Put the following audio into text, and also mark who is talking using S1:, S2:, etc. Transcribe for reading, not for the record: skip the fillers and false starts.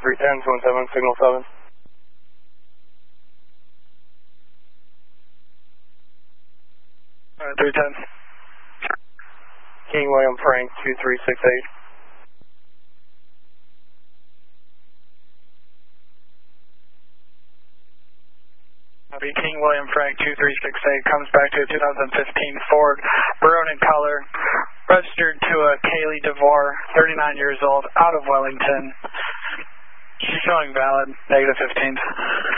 S1: 310, 17, signal 7.
S2: Alright, 310.
S1: King William Frank 2368.
S2: King William Frank 2368 comes back to a 2015 Ford Maroon in color, registered to a Kaylee DeVore, 39 years old, out of Wellington. She's showing valid, -15.